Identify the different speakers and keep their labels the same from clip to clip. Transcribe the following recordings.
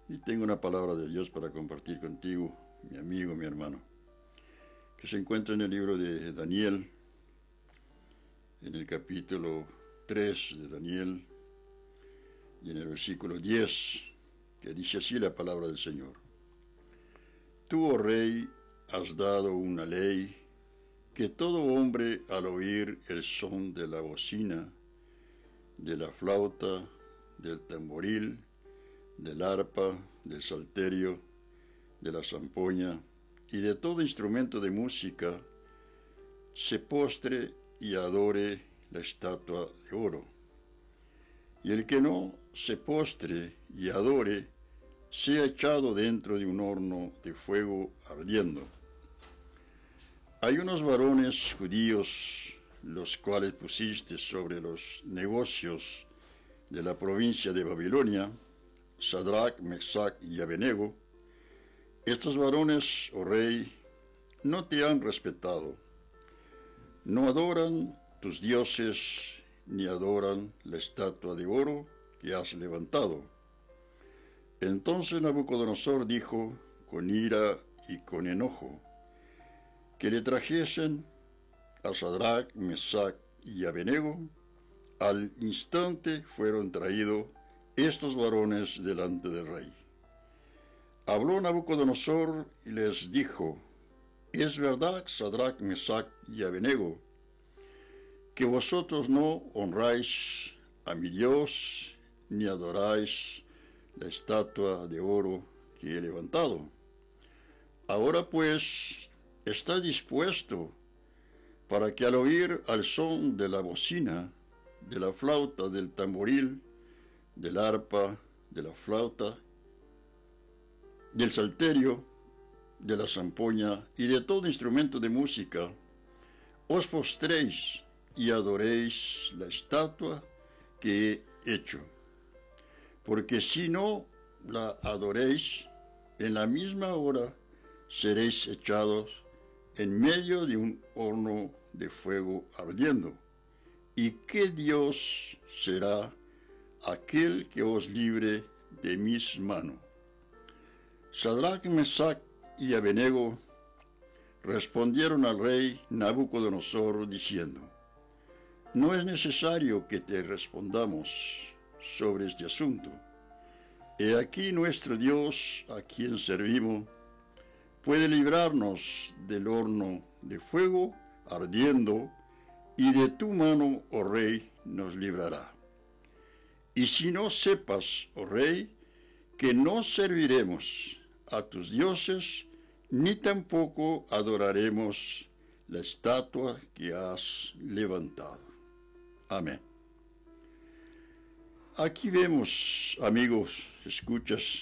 Speaker 1: Y tengo una palabra de Dios para compartir contigo, mi amigo, mi hermano, que se encuentra en el libro de Daniel, en el capítulo 3 de Daniel, y en el versículo 10, que dice así la palabra del Señor. Tú, oh Rey, has dado una ley que todo hombre al oír el son de la bocina, de la flauta, del tamboril, del arpa, del salterio, de la zampoña y de todo instrumento de música, se postre y adore la estatua de oro. Y el que no se postre y adore, sea echado dentro de un horno de fuego ardiendo. Hay unos varones judíos, los cuales pusiste sobre los negocios de la provincia de Babilonia, Sadrach, Mesach y Abednego. Estos varones, oh rey, no te han respetado, no adoran tus dioses, ni adoran la estatua de oro que has levantado. Entonces Nabucodonosor dijo, con ira y con enojo, que le trajesen a Sadrach, Mesach y Abednego. Al instante fueron traídos estos varones delante del rey. Habló Nabucodonosor y les dijo, es verdad, Sadrach, Mesach y Abednego, que vosotros no honráis a mi Dios, ni adoráis la estatua de oro que he levantado. Ahora pues, está dispuesto para que al oír al son de la bocina, de la flauta, del tamboril, del arpa, de la flauta, del salterio, de la zampoña y de todo instrumento de música, os postréis y adoréis la estatua que he hecho. Porque si no la adoréis, en la misma hora seréis echados en medio de un horno de fuego ardiendo. ¿Y qué Dios será aquel que os libre de mis manos? Sadrach, Mesach y Abednego respondieron al rey Nabucodonosor diciendo, no es necesario que te respondamos sobre este asunto. He aquí nuestro Dios, a quien servimos, puede librarnos del horno de fuego ardiendo, y de tu mano, oh rey, nos librará. Y si no sepas, oh rey, que no serviremos a tus dioses, ni tampoco adoraremos la estatua que has levantado. Amén. Aquí vemos, amigos, escuchas,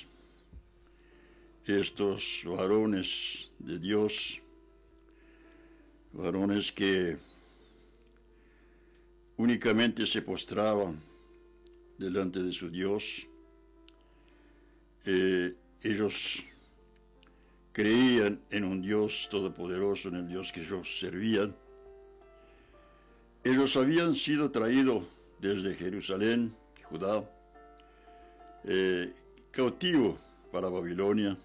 Speaker 1: estos varones de Dios, varones que únicamente se postraban delante de su Dios. Ellos creían en un Dios todopoderoso, en el Dios que ellos servían. Ellos habían sido traídos desde Jerusalén, Judá, cautivo para Babilonia,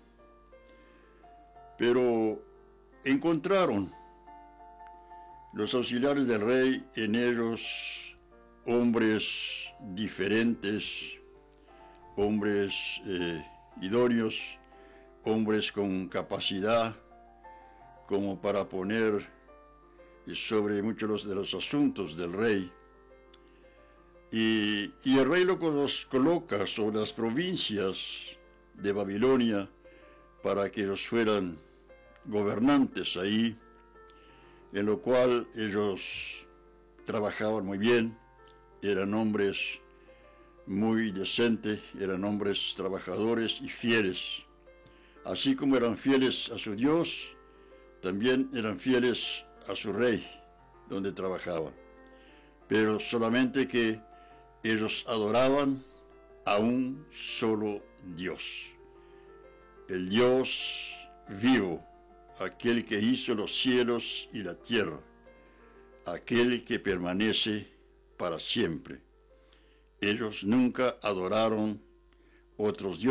Speaker 1: pero encontraron los auxiliares del rey en ellos hombres diferentes, hombres idóneos, hombres con capacidad como para poner sobre muchos de los asuntos del rey. Y el rey los coloca sobre las provincias de Babilonia para que ellos fueran gobernantes ahí, en lo cual ellos trabajaban muy bien, eran hombres muy decentes, eran hombres trabajadores y fieles. Así como eran fieles a su Dios, también eran fieles a su rey, donde trabajaban. Pero solamente que ellos adoraban a un solo Dios, el Dios vivo, aquel que hizo los cielos y la tierra, aquel que permanece para siempre. Ellos nunca adoraron otros dioses.